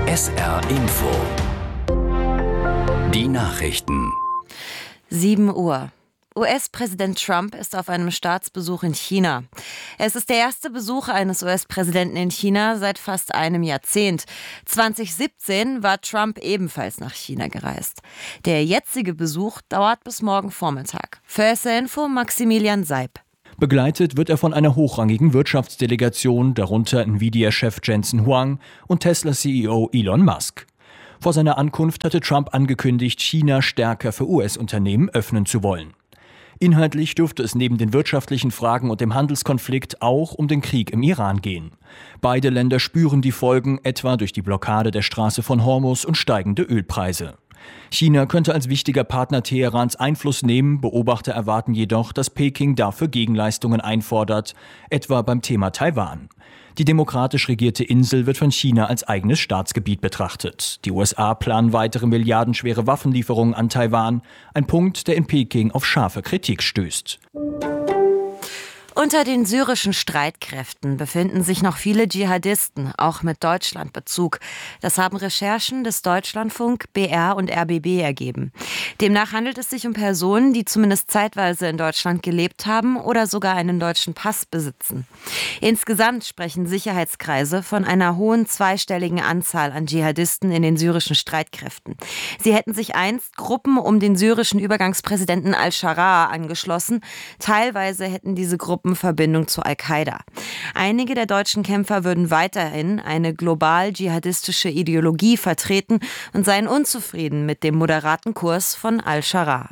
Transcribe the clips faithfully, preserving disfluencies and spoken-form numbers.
S R Info. Die Nachrichten. sieben Uhr. U S-Präsident Trump ist auf einem Staatsbesuch in China. Es ist der erste Besuch eines U S-Präsidenten in China seit fast einem Jahrzehnt. zwanzig siebzehn war Trump ebenfalls nach China gereist. Der jetzige Besuch dauert bis morgen Vormittag. Für S R Info Maximilian Seib. Begleitet wird er von einer hochrangigen Wirtschaftsdelegation, darunter Nvidia-Chef Jensen Huang und Tesla-C E O Elon Musk. Vor seiner Ankunft hatte Trump angekündigt, China stärker für U S-Unternehmen öffnen zu wollen. Inhaltlich dürfte es neben den wirtschaftlichen Fragen und dem Handelskonflikt auch um den Krieg im Iran gehen. Beide Länder spüren die Folgen, etwa durch die Blockade der Straße von Hormuz und steigende Ölpreise. China könnte als wichtiger Partner Teherans Einfluss nehmen, Beobachter erwarten jedoch, dass Peking dafür Gegenleistungen einfordert, etwa beim Thema Taiwan. Die demokratisch regierte Insel wird von China als eigenes Staatsgebiet betrachtet. Die U S A planen weitere milliardenschwere Waffenlieferungen an Taiwan, ein Punkt, der in Peking auf scharfe Kritik stößt. Unter den syrischen Streitkräften befinden sich noch viele Dschihadisten, auch mit Deutschlandbezug. Das haben Recherchen des Deutschlandfunk, B R und R B B ergeben. Demnach handelt es sich um Personen, die zumindest zeitweise in Deutschland gelebt haben oder sogar einen deutschen Pass besitzen. Insgesamt sprechen Sicherheitskreise von einer hohen zweistelligen Anzahl an Dschihadisten in den syrischen Streitkräften. Sie hätten sich einst Gruppen um den syrischen Übergangspräsidenten al-Sharaa angeschlossen. Teilweise hätten diese Gruppen Verbindung zu Al-Qaida. Einige der deutschen Kämpfer würden weiterhin eine global dschihadistische Ideologie vertreten und seien unzufrieden mit dem moderaten Kurs von al-Sharaa.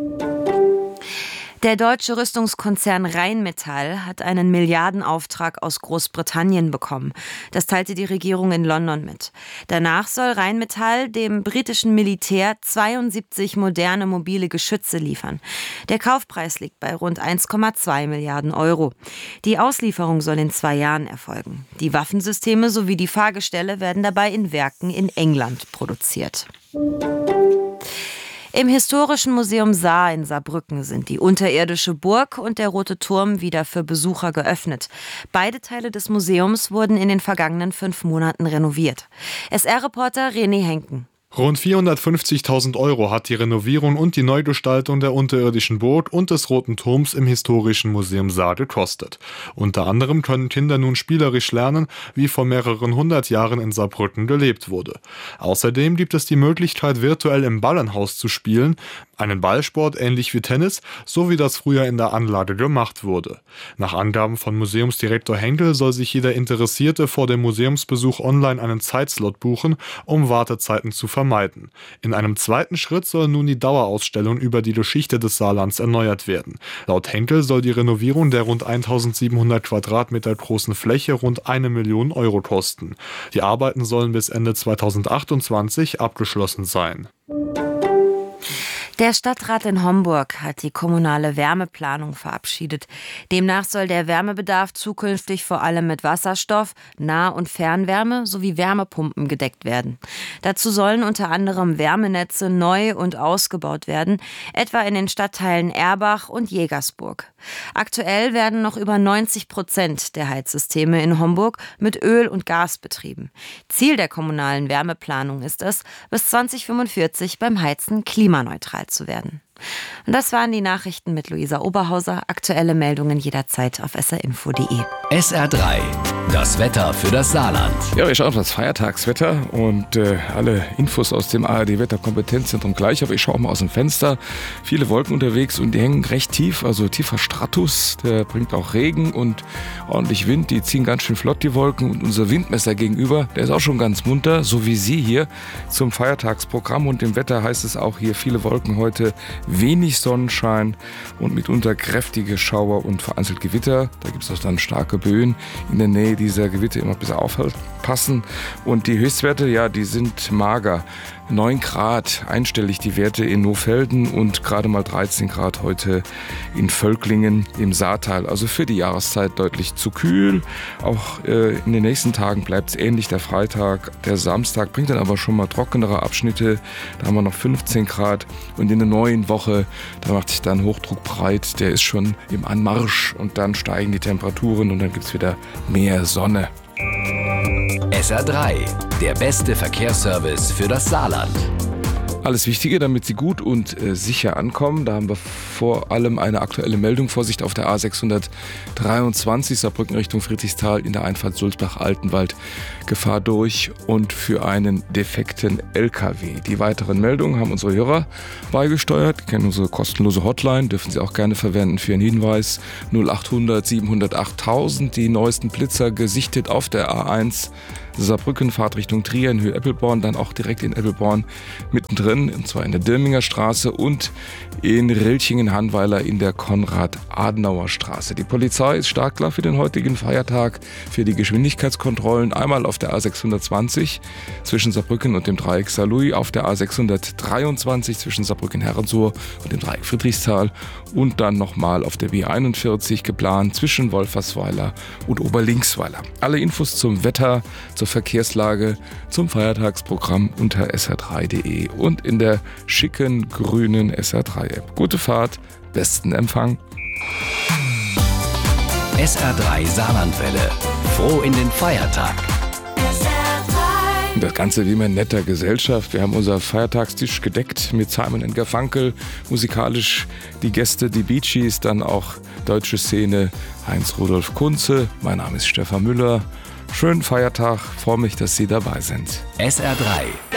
Der deutsche Rüstungskonzern Rheinmetall hat einen Milliardenauftrag aus Großbritannien bekommen. Das teilte die Regierung in London mit. Danach soll Rheinmetall dem britischen Militär zweiundsiebzig moderne mobile Geschütze liefern. Der Kaufpreis liegt bei rund eins Komma zwei Milliarden Euro. Die Auslieferung soll in zwei Jahren erfolgen. Die Waffensysteme sowie die Fahrgestelle werden dabei in Werken in England produziert. Im Historischen Museum Saar in Saarbrücken sind die unterirdische Burg und der Rote Turm wieder für Besucher geöffnet. Beide Teile des Museums wurden in den vergangenen fünf Monaten renoviert. S R-Reporter René Henken. Rund vierhundertfünfzigtausend Euro hat die Renovierung und die Neugestaltung der unterirdischen Burg und des Roten Turms im Historischen Museum Saar gekostet. Unter anderem können Kinder nun spielerisch lernen, wie vor mehreren hundert Jahren in Saarbrücken gelebt wurde. Außerdem gibt es die Möglichkeit, virtuell im Ballenhaus zu spielen, einen Ballsport ähnlich wie Tennis, so wie das früher in der Anlage gemacht wurde. Nach Angaben von Museumsdirektor Henkel soll sich jeder Interessierte vor dem Museumsbesuch online einen Zeitslot buchen, um Wartezeiten zu vermeiden. In einem zweiten Schritt soll nun die Dauerausstellung über die Geschichte des Saarlands erneuert werden. Laut Henkel soll die Renovierung der rund eintausendsiebenhundert Quadratmeter großen Fläche rund eine Million Euro kosten. Die Arbeiten sollen bis Ende zweitausendachtundzwanzig abgeschlossen sein. Der Stadtrat in Homburg hat die kommunale Wärmeplanung verabschiedet. Demnach soll der Wärmebedarf zukünftig vor allem mit Wasserstoff, Nah- und Fernwärme sowie Wärmepumpen gedeckt werden. Dazu sollen unter anderem Wärmenetze neu und ausgebaut werden, etwa in den Stadtteilen Erbach und Jägersburg. Aktuell werden noch über neunzig Prozent der Heizsysteme in Homburg mit Öl und Gas betrieben. Ziel der kommunalen Wärmeplanung ist es, bis zwanzig fünfundvierzig beim Heizen klimaneutral zu werden. Und das waren die Nachrichten mit Luisa Oberhauser. Aktuelle Meldungen jederzeit auf s r info punkt d e. S R drei, das Wetter für das Saarland. Ja, wir schauen auf das Feiertagswetter und äh, alle Infos aus dem A R D-Wetterkompetenzzentrum gleich. Aber ich schaue auch mal aus dem Fenster. Viele Wolken unterwegs und die hängen recht tief, also tiefer Stratus. Der bringt auch Regen und ordentlich Wind. Die ziehen ganz schön flott, die Wolken. Und unser Windmesser gegenüber, der ist auch schon ganz munter, so wie Sie hier zum Feiertagsprogramm. Und im Wetter heißt es auch hier viele Wolken heute, wenig Sonnenschein und mitunter kräftige Schauer und vereinzelt Gewitter. Da gibt es auch dann starke Böen in der Nähe dieser Gewitter immer besser aufpassen. Und die Höchstwerte, ja, die sind mager. neun Grad, einstellig die Werte in Nohfelden und gerade mal dreizehn Grad heute in Völklingen im Saartal. Also für die Jahreszeit deutlich zu kühl. Auch äh, in den nächsten Tagen bleibt es ähnlich. Der Freitag, der Samstag bringt dann aber schon mal trockenere Abschnitte. Da haben wir noch fünfzehn Grad. Und in der neuen Woche, da macht sich dann Hochdruck breit. Der ist schon im Anmarsch und dann steigen die Temperaturen und dann gibt es wieder mehr Sonne. S R drei, der beste Verkehrsservice für das Saarland. Alles Wichtige, damit Sie gut und äh, sicher ankommen. Da haben wir vor allem eine aktuelle Meldung. Vorsicht auf der A sechshundertdreiundzwanzig Saarbrücken Richtung Friedrichsthal in der Einfahrt Sulzbach-Altenwald. Gefahr durch und für einen defekten L K W. Die weiteren Meldungen haben unsere Hörer beigesteuert. Sie kennen unsere kostenlose Hotline, dürfen Sie auch gerne verwenden für einen Hinweis. null achthundert siebenhundertacht tausend, die neuesten Blitzer gesichtet auf der A eins. Saarbrücken, Fahrt Richtung Trier in Höhe Eppelborn, dann auch direkt in Eppelborn mittendrin, und zwar in der Dirminger Straße und in Rilchingen-Hannweiler in der Konrad-Adenauer-Straße. Die Polizei ist startklar für den heutigen Feiertag für die Geschwindigkeitskontrollen. Einmal auf der A sechshundertzwanzig zwischen Saarbrücken und dem Dreieck Saarlouis, auf der A sechshundertdreiundzwanzig zwischen Saarbrücken-Herrensohr und dem Dreieck Friedrichsthal und dann nochmal auf der B einundvierzig geplant zwischen Wolfersweiler und Oberlinksweiler. Alle Infos zum Wetter, zur Verkehrslage, zum Feiertagsprogramm unter S R drei punkt de und in der schicken grünen S R drei App. Gute Fahrt, besten Empfang. S R drei Saarlandwelle. Froh in den Feiertag. Das Ganze wie immer in netter Gesellschaft. Wir haben unser Feiertagstisch gedeckt mit Simon and Garfunkel. Musikalisch die Gäste, die Bee Gees, dann auch deutsche Szene Heinz-Rudolf Kunze. Mein Name ist Stefan Müller. Schönen Feiertag, freue mich, dass Sie dabei sind. S R drei